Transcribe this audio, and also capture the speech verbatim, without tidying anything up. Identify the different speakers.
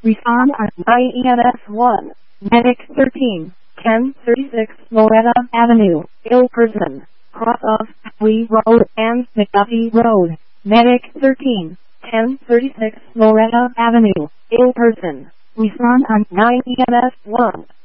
Speaker 1: Respond on nine E M S one. Medic thirteen, ten thirty-six Loretta Avenue, ill person, cross of Lee Road and McDuffie Road. Medic thirteen, ten thirty-six Loretta Avenue, ill person. Respond on nine E M S one.